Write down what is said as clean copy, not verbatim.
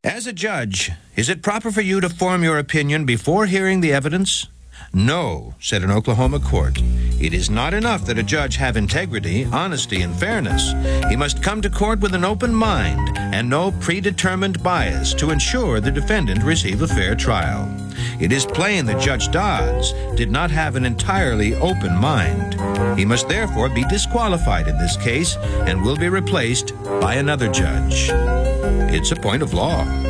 As a judge, is it proper for you to form your opinion before hearing the evidence? No, said an Oklahoma court. It is not enough that a judge have integrity, honesty, and fairness. He must come to court with an open mind and no predetermined bias to ensure the defendant receive a fair trial. It is plain that Judge Dodds did not have an entirely open mind. He must therefore be disqualified in this case and will be replaced by another judge. It's a point of law.